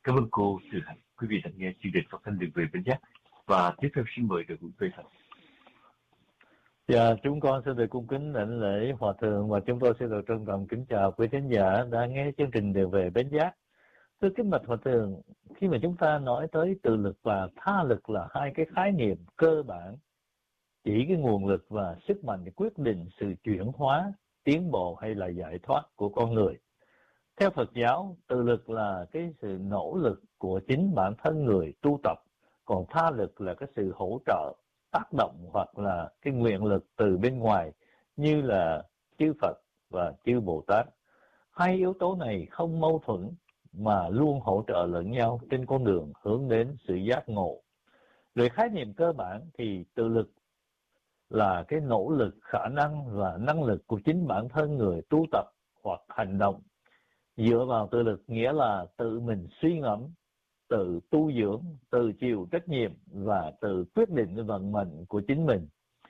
Cảm ơn cô Từ Hạnh. Quý vị đang nghe chương trình phát thanh đường về Bến Giác. Và tiếp theo xin mời được Nguyễn Tuệ Thành. Dạ, chúng con xin được cung kính đảnh lễ Hòa Thượng và chúng tôi xin được trân trọng kính chào quý khán giả đã nghe chương trình đường về Bến Giác. Thưa kính bạch Hòa Thượng, khi mà chúng ta nói tới tự lực và tha lực là hai cái khái niệm cơ bản chỉ cái nguồn lực và sức mạnh để quyết định sự chuyển hóa, tiến bộ hay là giải thoát của con người. Theo Phật giáo, tự lực là cái sự nỗ lực của chính bản thân người tu tập, còn tha lực là cái sự hỗ trợ, tác động hoặc là cái nguyện lực từ bên ngoài như là chư Phật và chư Bồ Tát. Hai yếu tố này không mâu thuẫn mà luôn hỗ trợ lẫn nhau trên con đường hướng đến sự giác ngộ. Về khái niệm cơ bản thì tự lực là cái nỗ lực, khả năng và năng lực của chính bản thân người tu tập hoặc hành động. Dựa vào tự lực nghĩa là tự mình suy ngẫm, tự tu dưỡng, tự chịu trách nhiệm và tự quyết định cái vận mệnh của chính mình.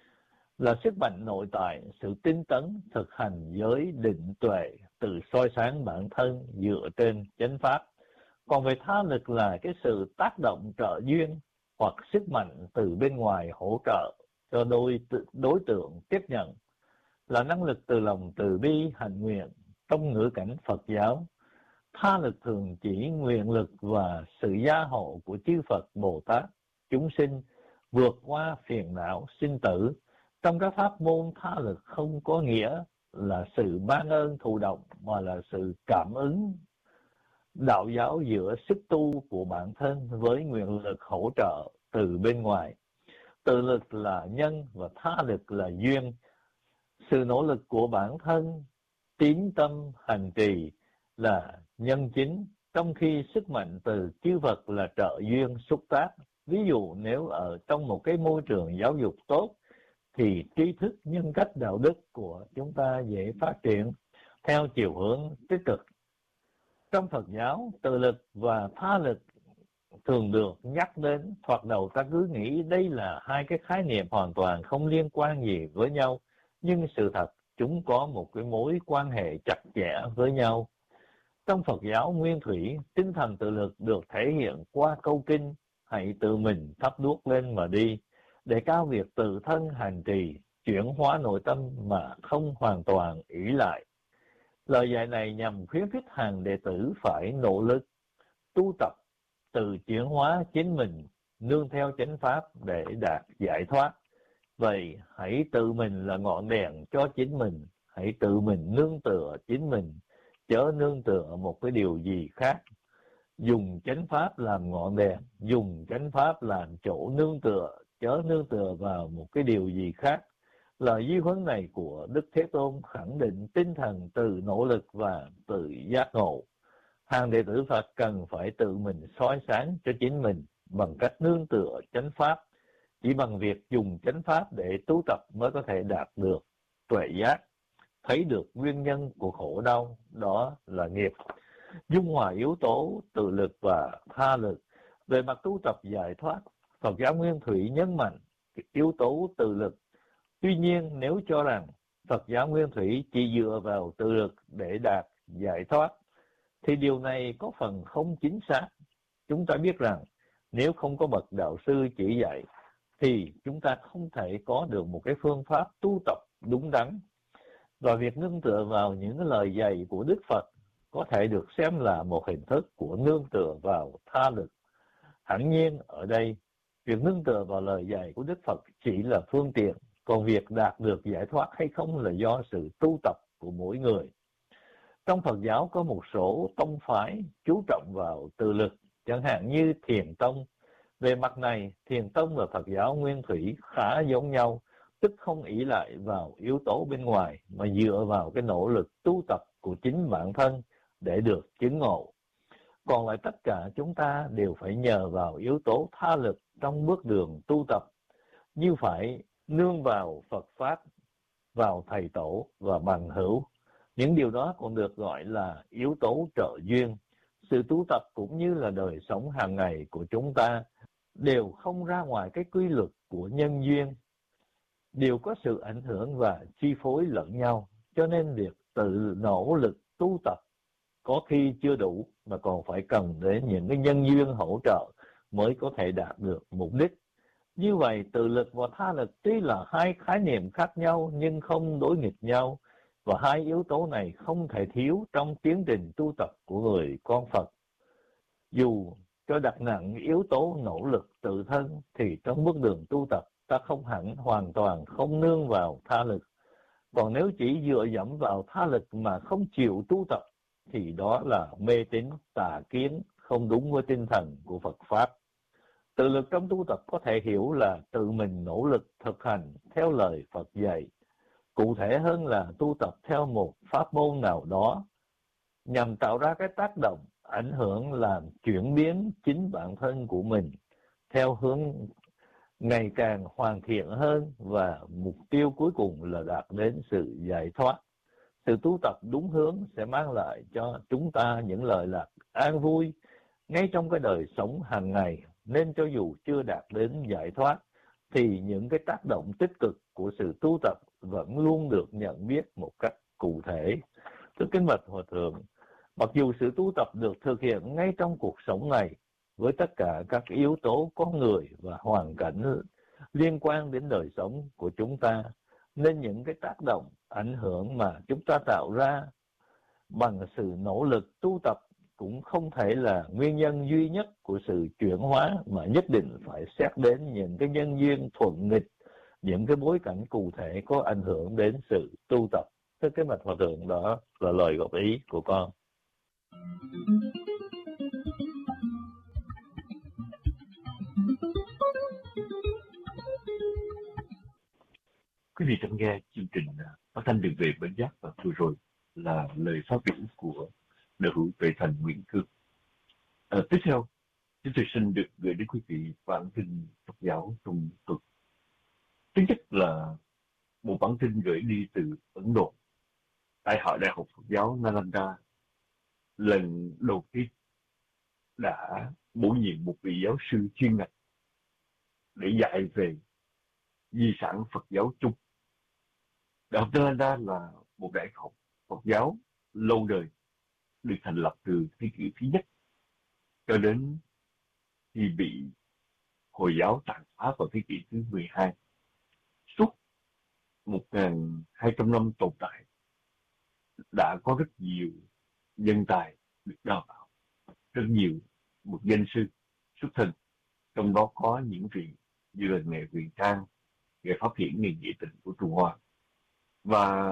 Là sức mạnh nội tại, sự tinh tấn, thực hành giới định tuệ, tự soi sáng bản thân dựa trên chánh pháp. Còn về tha lực là cái sự tác động trợ duyên hoặc sức mạnh từ bên ngoài hỗ trợ cho đối tượng tiếp nhận, là năng lực từ lòng từ bi hành nguyện. Trong ngữ cảnh Phật giáo, tha lực thường chỉ nguyện lực và sự gia hộ của chư Phật Bồ Tát chúng sinh vượt qua phiền não sinh tử. Trong các pháp môn, tha lực không có nghĩa là sự ban ơn thụ động mà là sự cảm ứng đạo giáo giữa sức tu của bản thân với nguyện lực hỗ trợ từ bên ngoài. Tự lực là nhân và tha lực là duyên. Sự nỗ lực của bản thân, tín tâm hành trì là nhân chính, trong khi sức mạnh từ chư Phật là trợ duyên xúc tác. Ví dụ nếu ở trong một cái môi trường giáo dục tốt thì tri thức, nhân cách, đạo đức của chúng ta dễ phát triển theo chiều hướng tích cực. Trong Phật giáo, tự lực và tha lực thường được nhắc đến, thoạt đầu ta cứ nghĩ đây là hai cái khái niệm hoàn toàn không liên quan gì với nhau, nhưng sự thật chúng có một cái mối quan hệ chặt chẽ với nhau. Trong Phật giáo nguyên thủy, tinh thần tự lực được thể hiện qua câu kinh hãy tự mình thắp đuốc lên mà đi, để cao việc tự thân hành trì, chuyển hóa nội tâm mà không hoàn toàn ỷ lại. Lời dạy này nhằm khuyến khích hàng đệ tử phải nỗ lực, tu tập, tự chuyển hóa chính mình, nương theo chánh pháp để đạt giải thoát. Vậy hãy tự mình là ngọn đèn cho chính mình, hãy tự mình nương tựa chính mình, chớ nương tựa một cái điều gì khác. Dùng chánh pháp làm ngọn đèn, dùng chánh pháp làm chỗ nương tựa, chớ nương tựa vào một cái điều gì khác. Lời di huấn này của Đức Thế Tôn khẳng định tinh thần tự nỗ lực và tự giác ngộ. Hàng đệ tử Phật cần phải tự mình soi sáng cho chính mình bằng cách nương tựa chánh pháp. Chỉ bằng việc dùng chánh pháp để tu tập mới có thể đạt được tuệ giác, thấy được nguyên nhân của khổ đau, đó là nghiệp. Dung hòa yếu tố tự lực và tha lực. Về mặt tu tập giải thoát, Phật giáo nguyên thủy nhấn mạnh yếu tố tự lực. Tuy nhiên, nếu cho rằng Phật giáo nguyên thủy chỉ dựa vào tự lực để đạt giải thoát, thì điều này có phần không chính xác. Chúng ta biết rằng nếu không có bậc đạo sư chỉ dạy, thì chúng ta không thể có được một cái phương pháp tu tập đúng đắn. Và việc nương tựa vào những lời dạy của Đức Phật có thể được xem là một hình thức của nương tựa vào tha lực. Hẳn nhiên ở đây, việc nương tựa vào lời dạy của Đức Phật chỉ là phương tiện, còn việc đạt được giải thoát hay không là do sự tu tập của mỗi người. Trong Phật giáo có một số tông phái chú trọng vào tự lực, chẳng hạn như Thiền Tông. Về mặt này, Thiền Tông và Phật giáo nguyên thủy khá giống nhau, tức không ỷ lại vào yếu tố bên ngoài mà dựa vào cái nỗ lực tu tập của chính bản thân để được chứng ngộ. Còn lại tất cả chúng ta đều phải nhờ vào yếu tố tha lực trong bước đường tu tập, như phải nương vào Phật Pháp, vào Thầy Tổ và bằng hữu. Những điều đó còn được gọi là yếu tố trợ duyên. Sự tu tập cũng như là đời sống hàng ngày của chúng ta đều không ra ngoài cái quy luật của nhân duyên, đều có sự ảnh hưởng và chi phối lẫn nhau. Cho nên việc tự nỗ lực tu tập có khi chưa đủ mà còn phải cần đến những cái nhân duyên hỗ trợ mới có thể đạt được mục đích. Như vậy, tự lực và tha lực tuy là hai khái niệm khác nhau nhưng không đối nghịch nhau, và hai yếu tố này không thể thiếu trong tiến trình tu tập của người con Phật. Dù cho đặt nặng yếu tố nỗ lực tự thân thì trong bước đường tu tập ta không hẳn hoàn toàn không nương vào tha lực. Còn nếu chỉ dựa dẫm vào tha lực mà không chịu tu tập thì đó là mê tín tà kiến, không đúng với tinh thần của Phật Pháp. Tự lực trong tu tập có thể hiểu là tự mình nỗ lực thực hành theo lời Phật dạy. Cụ thể hơn là tu tập theo một pháp môn nào đó nhằm tạo ra cái tác động, ảnh hưởng làm chuyển biến chính bản thân của mình theo hướng ngày càng hoàn thiện hơn, và mục tiêu cuối cùng là đạt đến sự giải thoát. Sự tu tập đúng hướng sẽ mang lại cho chúng ta những lợi lạc an vui ngay trong cái đời sống hàng ngày, nên cho dù chưa đạt đến giải thoát thì những cái tác động tích cực của sự tu tập vẫn luôn được nhận biết một cách cụ thể. Thưa kính bạch Hòa Thượng, mặc dù sự tu tập được thực hiện ngay trong cuộc sống này với tất cả các yếu tố con người và hoàn cảnh liên quan đến đời sống của chúng ta, nên những cái tác động, ảnh hưởng mà chúng ta tạo ra bằng sự nỗ lực tu tập cũng không thể là nguyên nhân duy nhất của sự chuyển hóa, mà nhất định phải xét đến những cái nhân duyên thuận nghịch, những cái bối cảnh cụ thể có ảnh hưởng đến sự tu tập. Thưa cái bạch Hòa Thượng, đó là lời góp ý của con. Quý vị đang nghe chương trình phát thanh đường về Bến Giác, và vừa rồi là lời phát biểu của đạo hữu Tuệ Thành Nguyễn Cương. Tiếp theo, chúng tôi xin được gửi đến quý vị bản tin Phật giáo trong tuần. Thứ nhất là một bản tin gửi đi từ Ấn Độ. Tại Hội Đại học Phật giáo Nalanda, lần đầu tiên đã bổ nhiệm một vị giáo sư chuyên ngành để dạy về di sản Phật giáo chung. Đại học Nalanda là một đại học Phật giáo lâu đời, được thành lập từ thế kỷ thứ nhất cho đến khi bị Hồi giáo tàn phá vào thế kỷ thứ 12. Suốt 1.200 năm tồn tại, đã có rất nhiều nhân tài được đào tạo, rất nhiều bậc danh sư xuất thân, trong đó có những vị như là Ngài Huyền Trang, Ngài Pháp Hiển, Ngài Nghĩa Tịnh của Trung Hoa. Và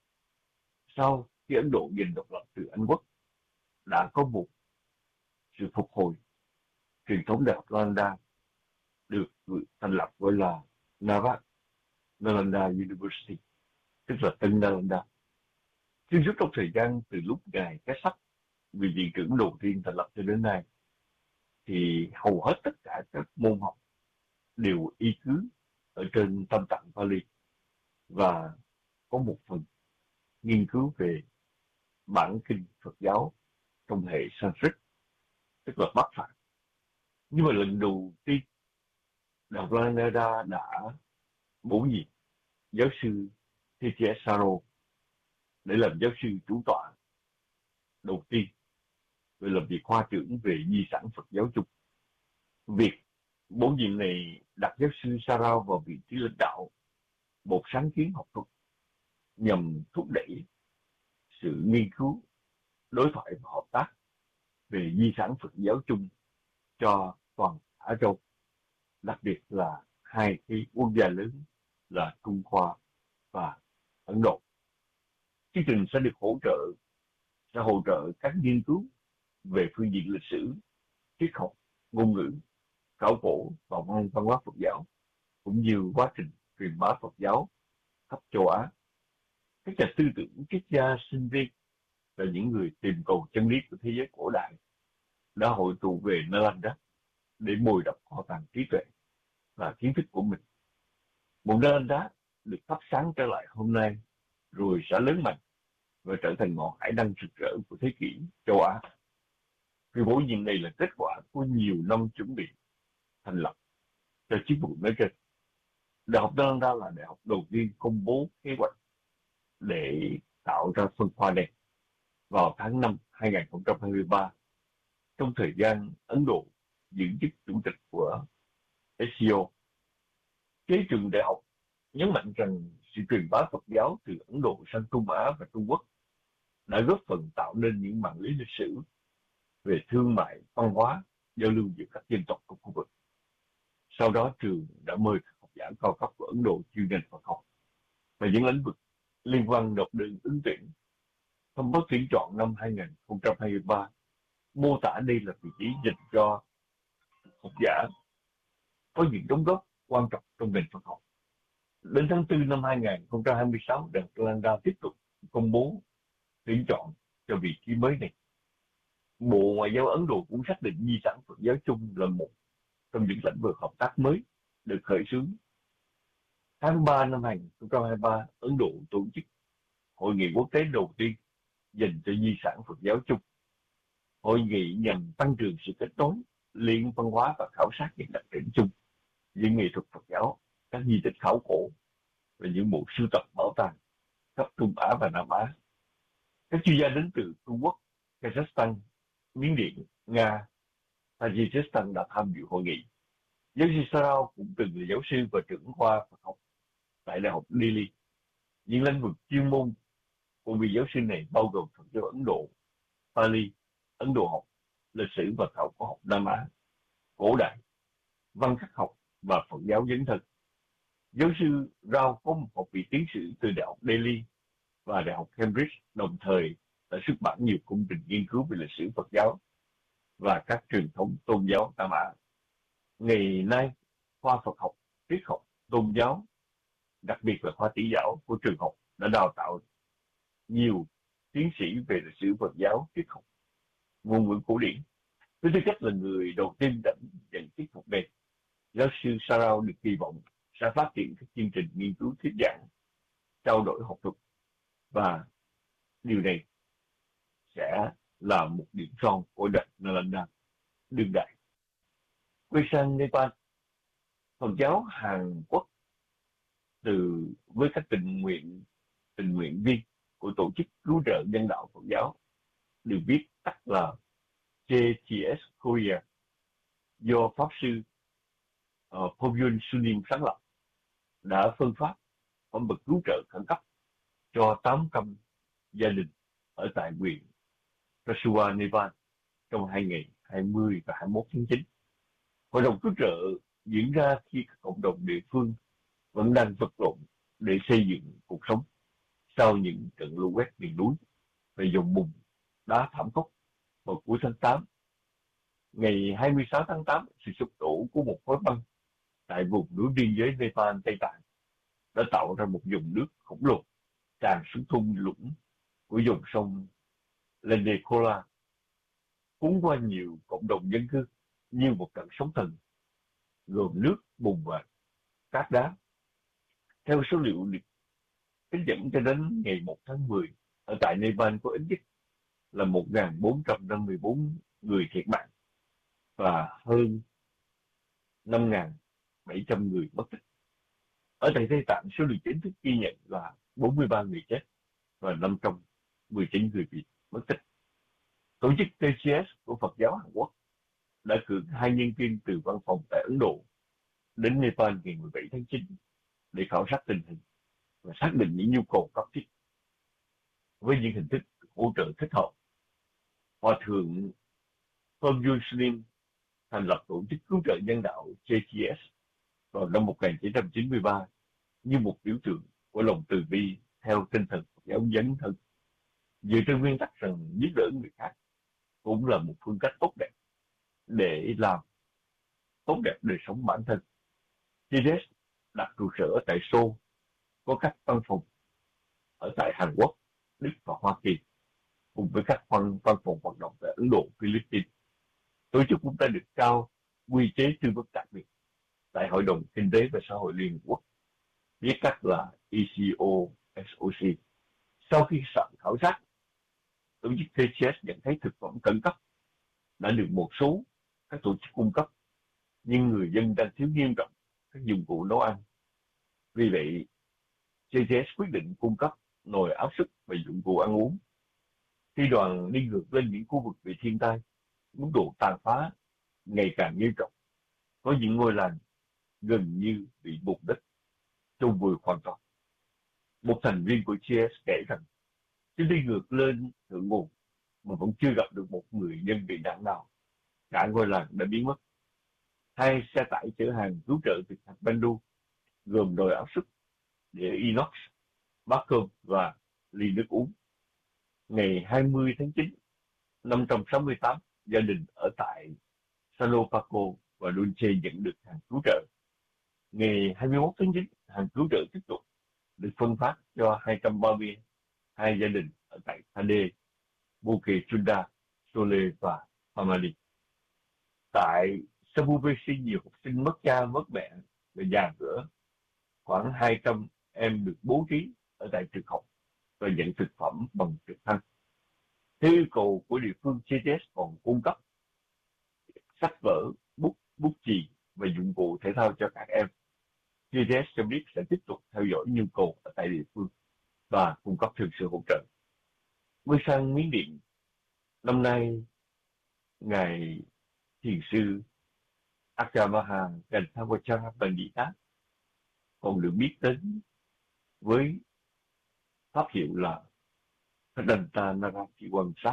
sau khi Ấn Độ giành độc lập từ Anh Quốc, đã có một sự phục hồi. Truyền thống Đại học Nalanda được thành lập gọi là Nalanda University, tức là Tân Nalanda. Xuyên suốt trong thời gian từ lúc Ngài Cái Sắc, vị viện trưởng đầu tiên thành lập cho đến nay, thì hầu hết tất cả các môn học đều y cứ ở trên Tam Tạng Pali, và có một phần nghiên cứu về bản kinh Phật giáo trong hệ Sanskrit, tức là Bát Phạn. Nhưng mà lần đầu tiên Đại học Nalanda đã bổ nhiệm giáo sư T.T.S. Saro để làm giáo sư chủ tọa đầu tiên, về làm việc khoa trưởng về di sản Phật giáo chung. Việc bổ nhiệm này đặt giáo sư Saro vào vị trí lãnh đạo một sáng kiến học thuật nhằm thúc đẩy sự nghiên cứu, đối thoại và hợp tác về di sản Phật giáo chung cho toàn Á Châu, đặc biệt là hai cái quốc gia lớn là Trung Hoa và Ấn Độ. Chương trình sẽ được hỗ trợ các nghiên cứu về phương diện lịch sử, triết học, ngôn ngữ, khảo cổ và văn hóa Phật giáo, cũng như quá trình truyền bá Phật giáo khắp châu Á. Các nhà tư tưởng, triết gia, sinh viên và những người tìm cầu chân lý của thế giới cổ đại đã hội tụ về Nalanda để bồi đắp kho tàng trí tuệ và kiến thức của mình. Một Nalanda được thắp sáng trở lại hôm nay, rồi sẽ lớn mạnh và trở thành ngọn hải đăng rực rỡ của thế kỷ châu Á. Việc bổ nhiệm này là kết quả của nhiều năm chuẩn bị thành lập cho chức vụ nói trên. Đại học Nalanda là đại học đầu tiên công bố kế hoạch để tạo ra phân khoa này vào tháng 5 2023, trong thời gian Ấn Độ giữ chức chủ tịch của SCO. Kế trường đại học nhấn mạnh rằng sự truyền bá Phật giáo từ Ấn Độ sang Trung Á và Trung Quốc đã góp phần tạo nên những mạng lưới lịch sử về thương mại, văn hóa, giao lưu giữa các dân tộc của khu vực. Sau đó trường đã mời các học giả cao cấp của Ấn Độ chuyên ngành Phật học và những lĩnh vực liên quan nộp đơn ứng tuyển. Thông báo tuyển chọn năm 2023 mô tả đây là vị trí dành cho học giả có những đóng góp quan trọng trong nền Phật học. Đến tháng 4 năm 2026, Đại học Atlanta tiếp tục công bố tuyển chọn cho vị trí mới này. Bộ Ngoại giao Ấn Độ cũng xác định di sản Phật giáo chung là một trong những lĩnh vực hợp tác mới được khởi xướng. Tháng 3 năm 2023, Ấn Độ tổ chức hội nghị quốc tế đầu tiên dành cho di sản Phật giáo chung. Hội nghị nhằm tăng cường sự kết nối, liên văn hóa và khảo sát những đặc điểm chung giữa nghệ thuật Phật giáo, các di tích khảo cổ và những bộ sưu tập bảo tàng khắp Trung Á và Nam Á. Các chuyên gia đến từ Trung Quốc, Kazakhstan, Miến Điện, Nga, Tajikistan đã tham dự hội nghị. Giáo sư Sarao cũng từng là giáo sư và trưởng khoa Phật học tại Đại học Delhi. Những lĩnh vực chuyên môn của vị giáo sư này bao gồm Phật giáo Ấn Độ, Pali, Ấn Độ học, lịch sử và khảo cổ học Nam Á, cổ đại, văn khắc học và Phật giáo dấn thân. Giáo sư Rao có một học vị tiến sĩ từ Đại học Delhi và Đại học Cambridge, đồng thời đã xuất bản nhiều công trình nghiên cứu về lịch sử Phật giáo và các truyền thống tôn giáo Nam Á. Ngày nay, khoa Phật học, triết học, tôn giáo, đặc biệt là khoa tỷ giáo của trường học đã đào tạo nhiều tiến sĩ về lịch sử Phật giáo, triết học, ngôn ngữ cổ điển. Với tư cách là người đầu tiên đảm nhận chức vụ này, giáo sư Sarao được kỳ vọng sẽ phát triển các chương trình nghiên cứu thuyết giảng, trao đổi học thuật, và điều này sẽ là một điểm son của Đại Nalanda đương đại. Quay sang Nepal, Phật giáo Hàn Quốc với các tình nguyện viên của tổ chức cứu trợ nhân đạo Phật giáo, được viết tắt là JTS Korea, do Pháp sư Pobyun Sunim sáng lập, đã phân phát phẩm vật cứu trợ khẩn cấp cho 800 gia đình ở tại huyện Rasuwa, Nepal trong 2 ngày 20 và 21 tháng 9. Hoạt động cứu trợ diễn ra khi các cộng đồng địa phương vẫn đang vật lộn để xây dựng cuộc sống sau những trận lũ quét miền núi và dòng bùn đá thảm khốc vào cuối tháng 8. Ngày 26 tháng 8, sự sụp đổ của một khối băng tại vùng núi biên giới Nepal Tây Tạng đã tạo ra một dòng nước khổng lồ tràn xuống thung lũng của dòng sông Lendekola, cuốn qua nhiều cộng đồng dân cư như một trận sóng thần gồm nước, bùn và cát đá. Theo số liệu được trích dẫn cho đến ngày 1 tháng 10, ở tại Nepal có ít nhất là 1.454 người thiệt mạng và hơn 5.700 người mất tích. Ở tại Tây Tạng, số liệu chính thức ghi nhận là 43 người chết và 519 người bị mất tích. Tổ chức TCS của Phật giáo Hàn Quốc đã cử 2 nhân viên từ văn phòng tại Ấn Độ đến Nepal ngày 17 tháng 9 để khảo sát tình hình và xác định những nhu cầu cấp thiết với những hình thức hỗ trợ thích hợp. Hòa thượng Pobyun Sunim thành lập tổ chức cứu trợ nhân đạo JTS vào năm 1993 như một biểu tượng của lòng từ bi theo tinh thần Phật giáo dấn thân, dựa trên nguyên tắc rằng giúp đỡ người khác cũng là một phương cách tốt đẹp để làm tốt đẹp đời sống bản thân. JTS đặt trụ sở tại Seoul, có các văn phòng ở tại Hàn Quốc, Đức và Hoa Kỳ, cùng với các văn phòng hoạt động tại Ấn Độ, Philippines. Tổ chức cũng đã được trao quy chế tư vấn đặc biệt tại Hội đồng Kinh tế và Xã hội Liên Hợp Quốc, viết tắt là ECOSOC. Sau khi khảo sát, tổ chức TCS nhận thấy thực phẩm khẩn cấp đã được một số các tổ chức cung cấp, nhưng người dân đang thiếu nghiêm trọng các dụng cụ nấu ăn. Vì vậy, TCS quyết định cung cấp nồi áp suất và dụng cụ ăn uống. Khi đoàn đi ngược lên những khu vực bị thiên tai, mức độ tàn phá ngày càng nghiêm trọng. Có những ngôi làng gần như bị bùn đất chôn vùi hoàn toàn. Một thành viên của GS kể rằng, chúng đi ngược lên thượng nguồn mà vẫn chưa gặp được một người dân bị nạn nào. Cả ngôi làng đã biến mất. Hai xe tải chở hàng cứu trợ từ Kathmandu gồm đồi áo súp, đĩa inox, bát cơm và ly nước uống. Ngày 20 tháng 9, 568 gia đình ở tại Salopaco và Dulce nhận được hàng cứu trợ. Ngày 21 tháng 9, hàng cứu trợ tiếp tục được phân phát cho 232 gia đình ở tại Thane, Buke Chunda, Sole và Pamali. Tại Samuvesi, nhiều học sinh mất cha mất mẹ và già cửa. Khoảng 200 em được bố trí ở tại trường học và nhận thực phẩm bằng trực thăng. Theo yêu cầu của địa phương, CTS còn cung cấp sách vở, bút chì và dụng cụ thể thao cho các em. CTS cho biết sẽ tiếp tục theo dõi nhu cầu ở tại địa phương và cung cấp thêm sự hỗ trợ. Quay sang Miến Điện, năm nay Ngài Thiền sư Akamaha Ganthawachara Pandita còn được biết đến với pháp hiệu là Phadanta Narathivamsa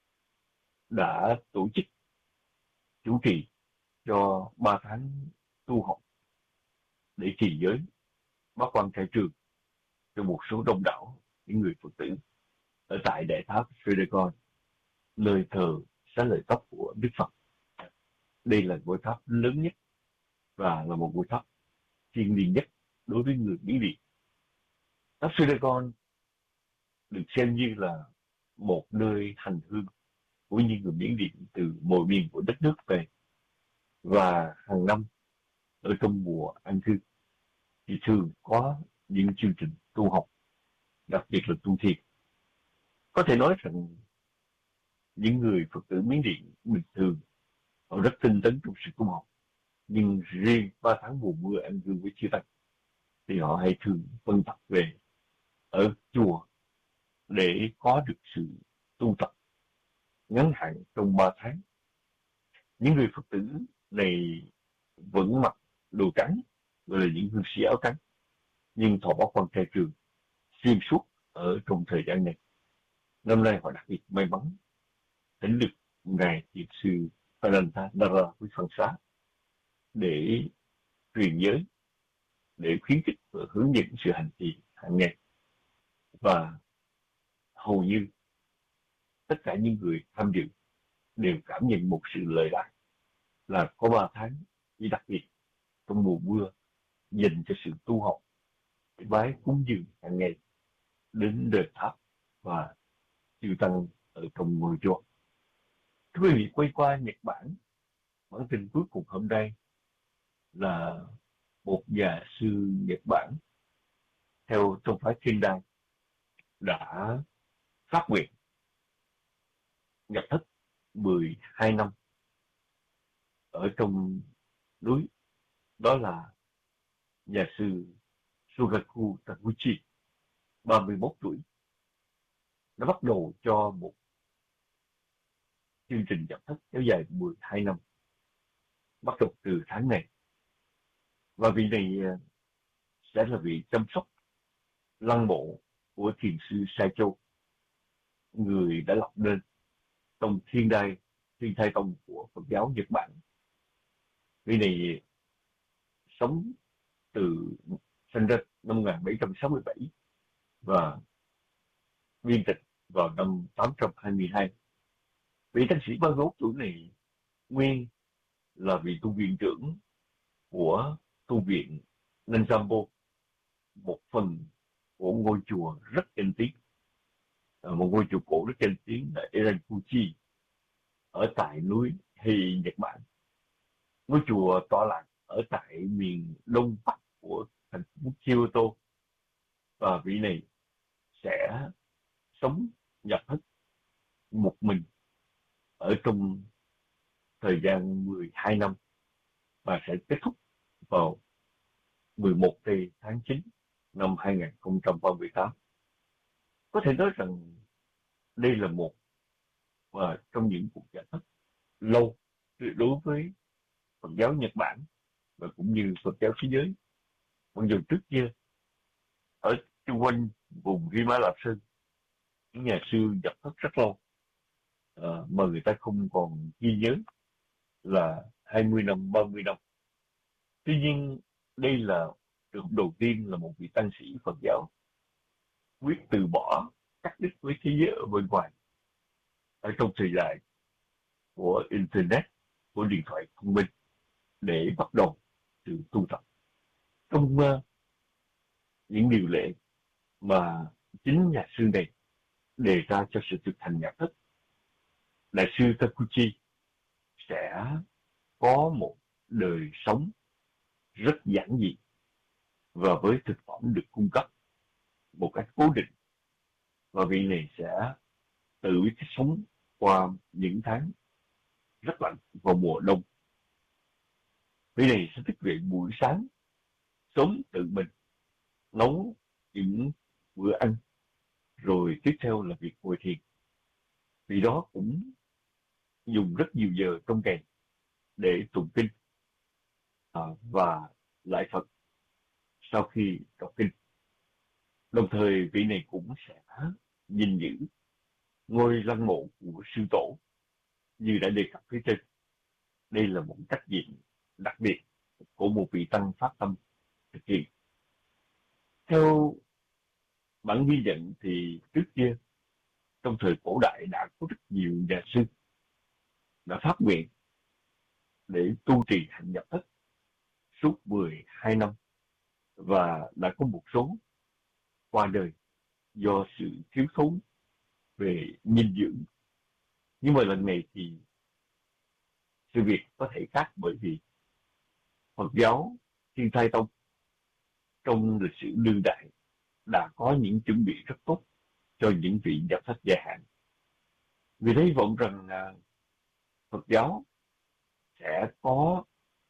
đã tổ chức chủ trì cho 3 tháng tu học để trì giới bác quan trai trường cho một số đông đảo những người Phật tử ở tại đại tháp Sredagon, nơi thờ xá lợi tóc của Đức Phật. Đây là ngôi tháp lớn nhất và là một ngôi tháp thiêng liêng nhất đối với người Miến Điện. Tháp Sredagon được xem như là một nơi hành hương của những người Miến Điện từ mọi miền của đất nước về, và hàng năm ở trong mùa an cư thì thường có những chương trình tu học, đặc biệt là tu thiền. Có thể nói rằng những người Phật tử Miến Điện bình thường họ rất tinh tấn trong sự tu học, nhưng riêng 3 tháng mùa mưa an cư với chư Tăng thì họ hay thường phân tập về ở chùa để có được sự tu tập ngắn hạn trong 3 tháng. Những người Phật tử này vẫn mặc đồ trắng, gọi là những hương sĩ áo trắng, nhưng thọ bác quan trai trường xuyên suốt ở trong thời gian này. Năm nay họ đặc biệt may mắn thỉnh được Ngài Thiền sư Phadanta Narathivamsa để truyền giới, để khuyến khích và hướng dẫn sự hành trì hàng ngày. Và hầu như tất cả những người tham dự đều cảm nhận một sự lợi lạc là có 3 tháng chỉ đặc biệt trong mùa mưa dành cho sự tu học, vái cúng dường hàng ngày đến đền tháp và chư Tăng ở trong ngôi chùa. Thưa quý vị, quay qua Nhật Bản, bản tin cuối cùng hôm nay là một nhà sư Nhật Bản theo tông phái Kindai đã phát nguyện nhập thất 12 năm ở trong núi, đó là nhà sư Sugaku Taguchi, 31 tuổi, đã bắt đầu cho một chương trình nhập thất kéo dài 12 năm, bắt đầu từ tháng này. Và vị này sẽ là vị chăm sóc lăng mộ của thiền sư Saicho, người đã lập nên tông Thiên Thai Tông của Phật giáo Nhật Bản. Vị này sống sinh ra năm 1767 và viên tịch vào năm 822. Vị tăng sĩ 31 tuổi này nguyên là vị tu viện trưởng của tu viện Nanzambo, một phần của ngôi chùa rất danh tiếng, một ngôi chùa cổ rất danh tiếng là Eirankuchi ở tại núi Hei, Nhật Bản. Ngôi chùa tọa lạc ở tại miền đông bắc của thành phố Kyoto, và vị này sẽ sống nhập thất một mình ở trong thời gian 12 năm và sẽ kết thúc vào 11 tháng 9 năm 2038. Có thể nói rằng đây là một và trong những cuộc giải thích lâu đối với Phật giáo Nhật Bản và cũng như Phật giáo thế giới. Mặc dù trước kia ở xung quanh vùng Hima Lạp Sơn, những nhà sư dập thất rất lâu, mà người ta không còn ghi nhớ là 20 năm, 30 năm. Tuy nhiên, đây là trường hợp đầu tiên là một vị tăng sĩ Phật giáo quyết từ bỏ cắt đứt với thế giới ở bên ngoài ở trong thời đại của Internet, của điện thoại thông minh để bắt đầu sự tu tập. Trong những điều lệ mà chính nhà sư này đề ra cho sự thực hành nhập thức, đại sư Takuchi sẽ có một đời sống rất giản dị và với thực phẩm được cung cấp một cách cố định, và vị này sẽ tự sống qua những tháng rất lạnh vào mùa đông. Vị này sẽ thức dậy buổi sáng sớm, tự mình nấu những bữa ăn, rồi tiếp theo là việc ngồi thiền. Vì đó cũng dùng rất nhiều giờ trong ngày để tụng kinh và lại Phật sau khi đọc kinh. Đồng thời vị này cũng sẽ gìn giữ ngôi lăng mộ của sư tổ như đã đề cập phía trên. Đây là một trách nhiệm đặc biệt của một vị tăng phát tâm thực hiện. Theo bản ghi nhận thì trước kia trong thời cổ đại đã có rất nhiều nhà sư đã phát nguyện để tu trì hành nhập thất suốt 12 năm, và đã có một số qua đời do sự thiếu thốn về dinh dưỡng. Nhưng mà lần này thì sự việc có thể khác, bởi vì Phật giáo Thiên Thai Tông trong lịch sử đương đại đã có những chuẩn bị rất tốt cho những vị nhập thất dài hạn. Vì thế hy vọng rằng Phật giáo sẽ có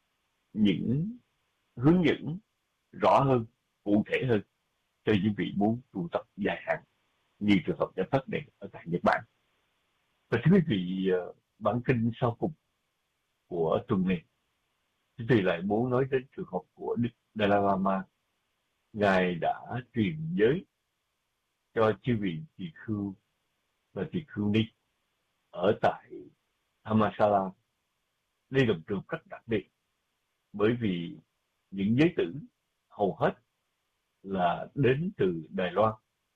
những hướng dẫn rõ hơn, cụ thể hơn cho những vị muốn tu tập dài hạn như trường hợp nhập thất này ở tại Nhật Bản. Và thưa quý vị, bản kinh sau cùng của tuần này, chúng tôi lại muốn nói đến trường hợp của Đức Dalai Lama. Ngài đã truyền giới cho chư vị tỳ khưu và tỳ khưu ni ở tại Dharamsala. Đây là một trường rất đặc biệt, bởi vì những giới tử hầu hết là đến từ Đài Loan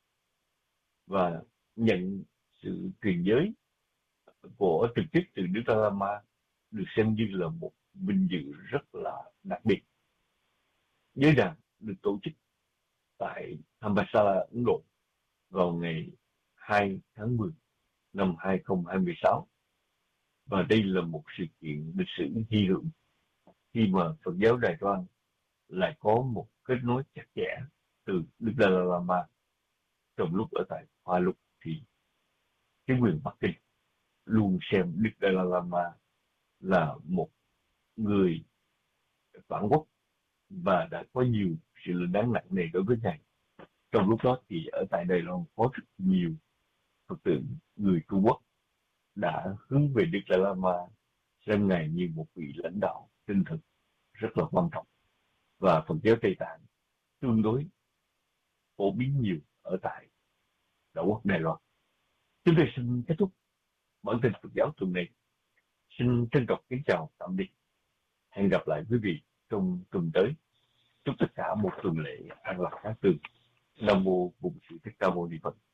và nhận sự truyền giới của trực tiếp từ Đức Dalai Lama được xem như là một vinh dự rất là đặc biệt. Giới đàn được tổ chức tại Dharamsala, Ấn Độ vào ngày 2 tháng 10 năm 2026. Và đây là một sự kiện lịch sử hy hữu khi mà Phật giáo Đài Loan lại có một kết nối chặt chẽ từ Đức Dalai Lama. Trong lúc ở tại Hoa Lục thì chính quyền Bắc Kinh luôn xem Đức Dalai Lama là một người phản quốc và đã có nhiều sự lên án nặng nề đối với Ngài. Trong lúc đó thì ở tại Đài Loan có rất nhiều Phật tử người Trung Quốc đã hướng về Đức Dalai Lama, xem Ngài như một vị lãnh đạo tinh thần rất là quan trọng. Và Phật giáo Tây Tạng tương đối phổ biến nhiều ở tại Đảo quốc Đài Loan. Chúng tôi xin kết thúc bản tin Phật giáo tuần này. Xin trân trọng kính chào tạm biệt. Hẹn gặp lại quý vị trong tuần tới. Chúc tất cả một tuần lễ an lạc cát tường. Nam mô Bổn Sư Thích Ca Mâu Ni Phật.